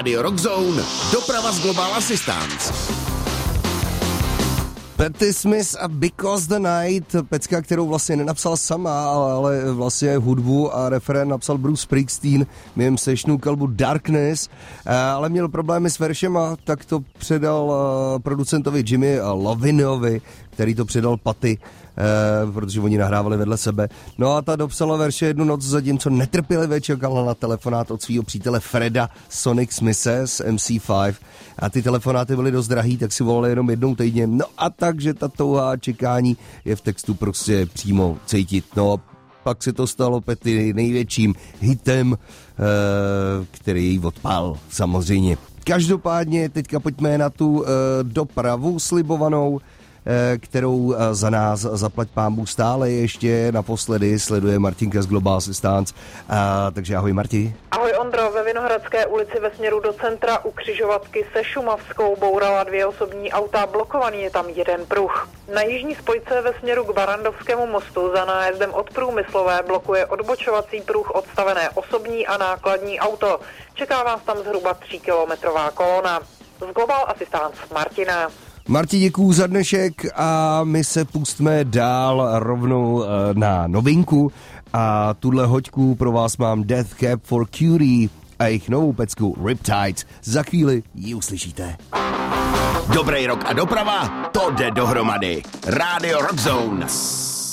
Radio Rock Zone, doprava z Global Assistance. Patti Smith a Because the Night, pecka, kterou vlastně nenapsal sama, ale vlastně hudbu a referén napsal Bruce Springsteen, mým sešnou kalbu Darkness, ale měl problémy s veršema, tak to předal producentovi Jimmy Lovinovi, který to předal Patti, protože oni nahrávali vedle sebe. No a ta dopsala verše jednu noc, zatímco netrpělivě čekala na telefonát od svého přítele Freda Sonic Smithe z MC5 a ty telefonáty byly dost drahý, tak si volali jenom jednou týdně. No a takže ta touha čekání je v textu prostě přímo cítit. No pak se to stalo Patti největším hitem, který jí odpál samozřejmě. Každopádně teďka pojďme na tu dopravu slibovanou, kterou za nás zaplať pánbůh stále ještě naposledy sleduje Martinka z Global Assistance. Takže ahoj Marti. Ahoj Ondro, ve Vinohradské ulici ve směru do centra u křižovatky se Šumavskou bourala 2 osobní auta, blokovaný je tam jeden pruh. Na jižní spojce ve směru k Barandovskému mostu za nájezdem od Průmyslové blokuje odbočovací pruh odstavené osobní a nákladní auto. Čeká vás tam zhruba 3kilometrová kolona. Z Global Assistance Martina. Marti, děkuju za dnešek a my se pustíme dál rovnou na novinku a tuhle hoďku pro vás mám Death Cab for Cutie a jejich novou pecku Riptides. Za chvíli ji uslyšíte. Dobrý rok a doprava, to jde dohromady. Radio Rock Zone.